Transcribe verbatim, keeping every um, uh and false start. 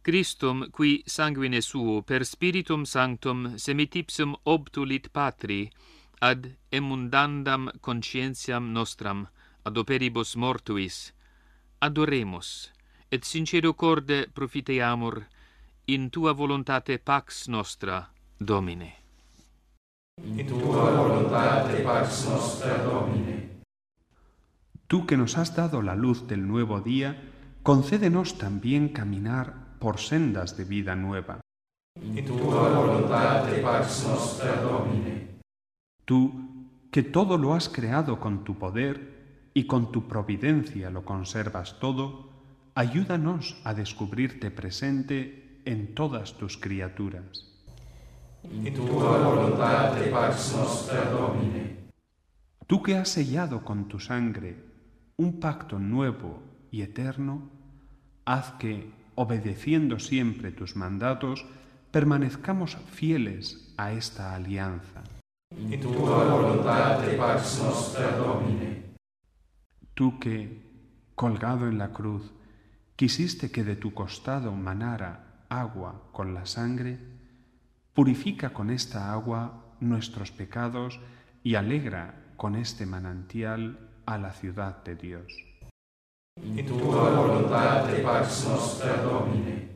Christum, qui sanguine suo per Spiritum Sanctum semitipsum obtulit Patri, ad emundandam conscientiam nostram, ad operibus mortuis, adoremus, et sincero corde profiteamur in tua voluntate pax nostra, Domine. In tua voluntate pax nostra, Domine. Tú que nos has dado la luz del nuevo día, concédenos también caminar por sendas de vida nueva. In tua voluntate pax nostra, Domine. Tú, que todo lo has creado con tu poder y con tu providencia lo conservas todo, ayúdanos a descubrirte presente en todas tus criaturas. In tua voluntate pax nostra, Domine. Tú que has sellado con tu sangre un pacto nuevo y eterno, haz que, obedeciendo siempre tus mandatos, permanezcamos fieles a esta alianza. In tua voluntate pax nostra, Domine. Tú que, colgado en la cruz, quisiste que de tu costado manara agua con la sangre, purifica con esta agua nuestros pecados y alegra con este manantial a la ciudad de Dios. In tua voluntate pax nostra, Domine.